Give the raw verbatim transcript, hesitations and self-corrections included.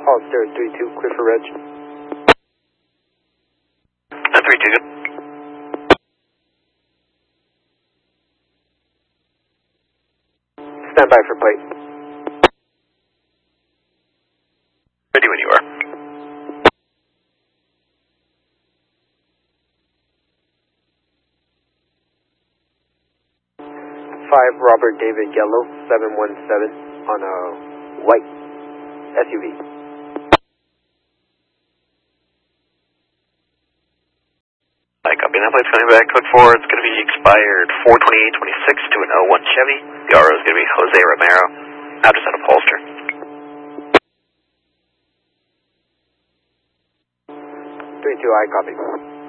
Hollister three two, clear for reg. Uh, three two, good. Stand by for plate. Ready when you are. five Robert David Yellow, seven one seven on a white S U V. I copy. That plate's coming back. Code four, it's going to be expired four twenty-eight twenty-six to an oh one Chevy. The R O is going to be Jose Romero. Now just out of Holster. three two, I copy.